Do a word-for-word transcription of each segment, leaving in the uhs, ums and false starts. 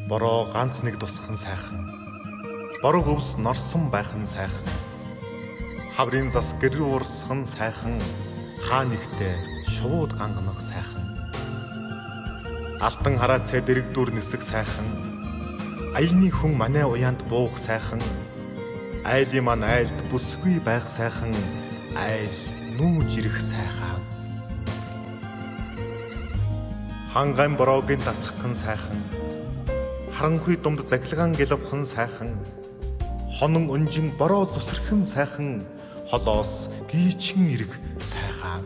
Бороо ганц нэг тусах нь сайхан. Борог өвс норсон байх нь сайхан. Хаврын зас гэр уурсах нь сайхан. Хаа нэгтээ шууд ганганах сайхан. Алтан хараацай дэрэгдүр нисэх сайхан. Аяны хүн манай уяанд буух сайхан. Айлын мань айлд бүсгүй байх сайхан. Айл нүүж ирэх сайхан. Хангайн бороогийн дасгах нь сайхан. Харанхуй думд захилгаан гэлвхэн сайхан. Хонон өнжин бороо зүсэрхэн сайхан. Холоос гийчин ирэх сайхан.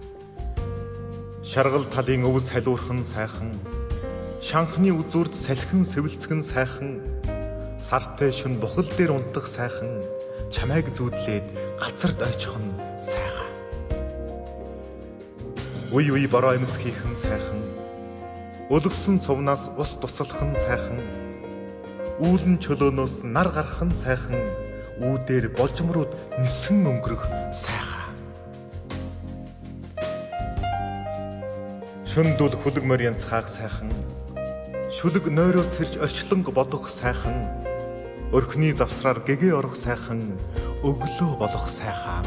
Шаргал талын өвс халиурхан сайхан. Шанхны үзүүрд салхин сэвэлцгэн сайхан. Сартай шин бухал дээр унтах сайхан. Чамайг зүүдлээд газарт ойчхон сайхан. Уй уй бороо эмс хийхэн сайхан. Өлгсөн цувнаас ус тусалхан сайхан. Үүлэн чөлөөнөөс нар гархан сайхан. Үүдээр болжмрууд нисэн өнгөрөх сайхан. Шөндөл хүлэг морь янцхаах сайхан. Шүлэг нойроос сэрж орчлонг бодох сайхан. Өрхний завсраар гэгээ орох сайхан. Өглөө болох сайхан.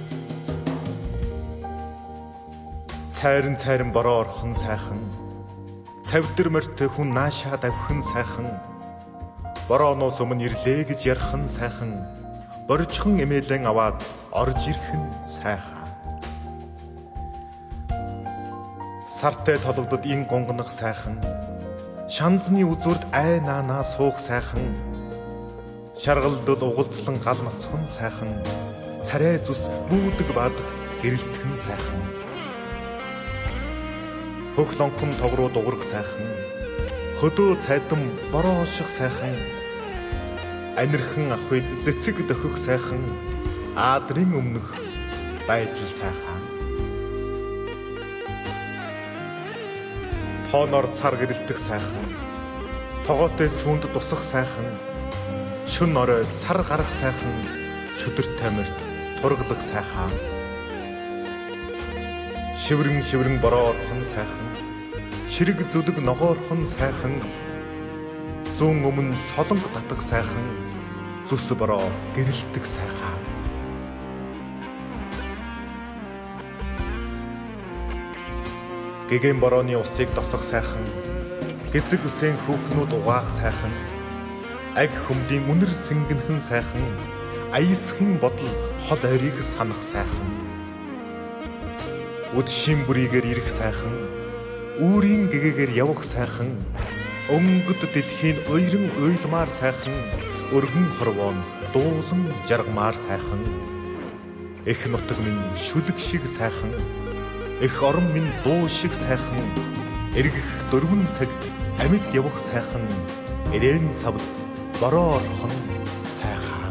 Цайран цайран бороо орхон сайхан. Цавдэр морьтой хүн наашаа давхин сайхан. Борооноос өмнө ирлээ гэж ярхан сайхан. Боржхон эмээлэн аваад орж ирэх нь сайхан. Сартай толгодод ин гонгонох сайхан. Шанзны үзүүрд ай наанаа суух сайхан. Шаргалдод угалцлан гал ноцхон сайхан. Царай зүс бүүдэг бадаг гэрэлтхэн сайхан. Хөх лонхон тогруу дуурах сайхан. Хөдөө цайдан бороо шиг сайхан. Анирхан ахуйд цэцэг дөхөх сайхан. Аадрын өмнөх байдал сайхан. Тооноор сар гэрэлтэх сайхан. Тогоотой сүнд тусах сайхан. Шүн орой сар гарах сайхан. Чөдөр тамирт тургалах сайхан. Шиврэн шиврэн бороо орхон сайхан. Ширэг зүлэг ногоорхон сайхан. Зүүн өмнө солонг татах сайхан. Зүс бороо гэрэлтэх сайхан. Гэгээн борооны усыг досох сайхан. Гэзэг үсийн хүүхнүүд угаах сайхан. Аг хөмлийн үнэр сэнгэнхэн сайхан. Аясхын бодол хол ойрыг санах сайхан. Үд шим бүрийгээр ирэх сайхан. Үүрийн гэгээгээр явах сайхан. Өнгөд дэлхийн уйран уйлмаар сайхан. Өргөн хорвоон дуулан жаргамаар сайхан. Эх нутаг минь шүлэг шиг сайхан. Эх орон минь дуу шиг сайхан. Эргэх дөрвөн цагт амьд явах сайхан. Эрээн цавд бороо орхон сайхан.